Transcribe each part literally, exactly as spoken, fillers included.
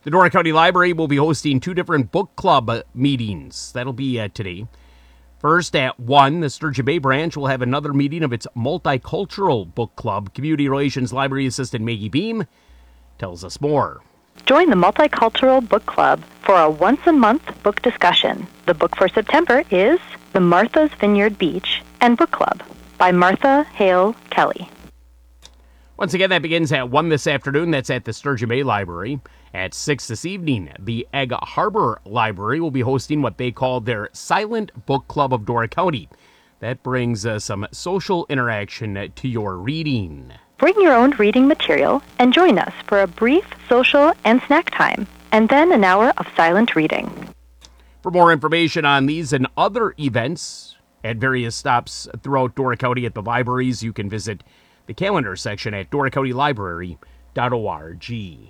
The Door County Library will be hosting two different book club meetings. That'll be uh, today. First, at one, the Sturgeon Bay branch will have another meeting of its multicultural book club. Community Relations Library Assistant Maggie Beam tells us more. Join the Multicultural Book Club for a once-a-month book discussion. The book for September is The Martha's Vineyard Beach and Book Club by Martha Hale Kelly. Once again, that begins at one this afternoon. That's at the Sturgeon Bay Library. At six this evening, the Egg Harbor Library will be hosting what they call their Silent Book Club of Door County. That brings uh, some social interaction to your reading. Bring your own reading material and join us for a brief social and snack time, and then an hour of silent reading. For more information on these and other events at various stops throughout Door County at the libraries, you can visit the calendar section at door county library dot org.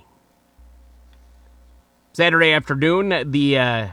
Saturday afternoon, the uh,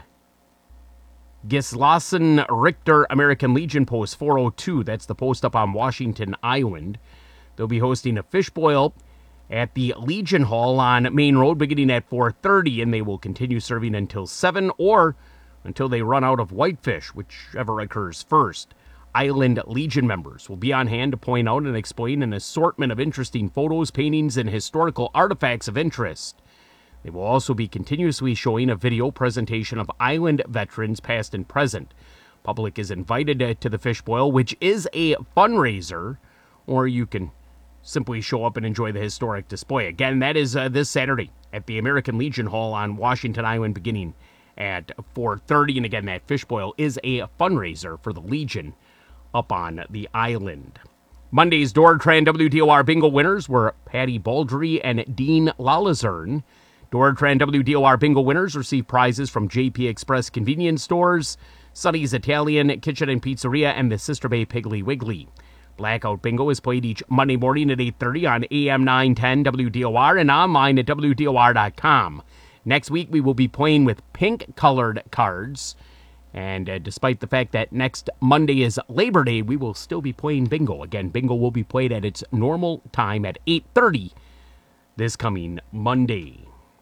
Gislason Richter American Legion Post four oh two, that's the post up on Washington Island. They'll be hosting a fish boil at the Legion Hall on Main Road beginning at four thirty, and they will continue serving until seven or until they run out of whitefish, whichever occurs first. Island Legion members will be on hand to point out and explain an assortment of interesting photos, paintings, and historical artifacts of interest. They will also be continuously showing a video presentation of Island veterans past and present. Public is invited to the fish boil, which is a fundraiser, or you can simply show up and enjoy the historic display. Again, that is uh, this Saturday at the American Legion Hall on Washington Island beginning at four thirty. And again, that fish boil is a fundraiser for the Legion up on the island. Monday's Dortran W D O R bingo winners were Patty Baldry and Dean Lalazern. Dortran W D O R bingo winners receive prizes from J P Express convenience stores, Sonny's Italian Kitchen and Pizzeria, and the Sister Bay Piggly Wiggly. Blackout Bingo is played each Monday morning at eight thirty on A M nine ten W D O R and online at W D O R dot com. Next week, we will be playing with pink-colored cards. And uh, despite the fact that next Monday is Labor Day, we will still be playing bingo. Again, bingo will be played at its normal time at eight thirty this coming Monday.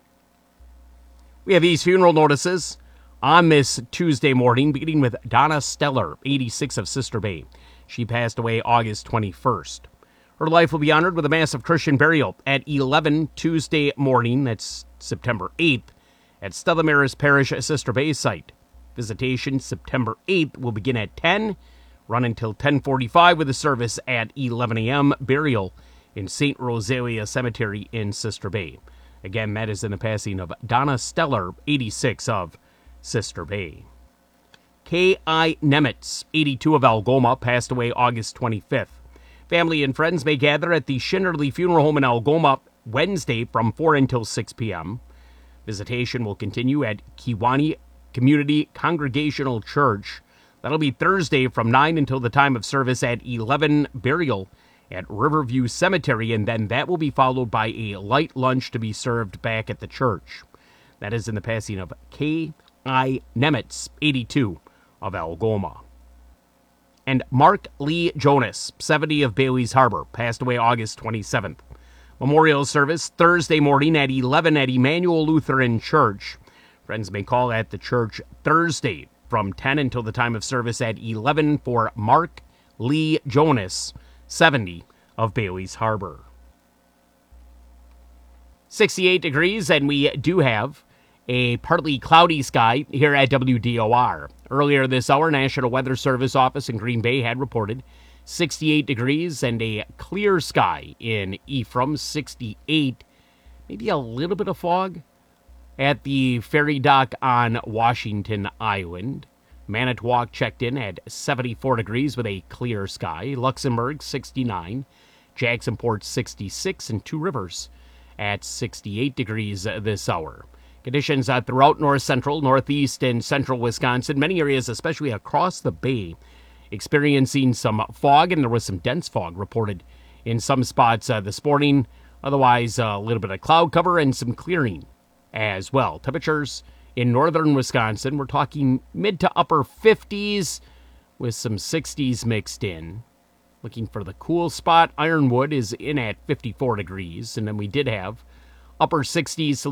We have these funeral notices on this Tuesday morning, beginning with Donna Steller, eighty-six, of Sister Bay. She passed away August twenty-first. Her life will be honored with a massive Christian burial at eleven Tuesday morning, that's September eighth, at Stella Maris Parish Sister Bay site. Visitation September eighth will begin at ten, run until ten forty-five with a service at eleven a.m. Burial in Saint Rosalia Cemetery in Sister Bay. Again, that is in the passing of Donna Steller, eighty-six, of Sister Bay. K I. Nemitz, eighty-two, of Algoma, passed away August twenty-fifth. Family and friends may gather at the Shinnerly Funeral Home in Algoma Wednesday from four until six p.m. Visitation will continue at Kiwani Community Congregational Church. That'll be Thursday from nine until the time of service at eleven, burial at Riverview Cemetery, and then that will be followed by a light lunch to be served back at the church. That is in the passing of K I. Nemitz, eighty-two, of Algoma. And Mark Lee Jonas, seventy, of Bailey's Harbor, passed away August twenty-seventh. Memorial service Thursday morning at eleven at Emmanuel Lutheran Church. Friends may call at the church Thursday from ten until the time of service at eleven for Mark Lee Jonas, seventy, of Bailey's Harbor. sixty-eight degrees, and we do have a partly cloudy sky here at W D O R. Earlier this hour, National Weather Service office in Green Bay had reported sixty-eight degrees and a clear sky in Ephraim, sixty-eight. Maybe a little bit of fog at the ferry dock on Washington Island. Manitowoc checked in at seventy-four degrees with a clear sky. Luxembourg, sixty-nine. Jacksonport, sixty-six. And Two Rivers at sixty-eight degrees this hour. Conditions uh, throughout north central, northeast, and central Wisconsin. Many areas, especially across the bay, experiencing some fog, and there was some dense fog reported in some spots uh, this morning. Otherwise, uh, a little bit of cloud cover and some clearing as well. Temperatures in northern Wisconsin, we're talking mid to upper fifties with some sixties mixed in. Looking for the cool spot, Ironwood is in at fifty-four degrees, and then we did have upper sixties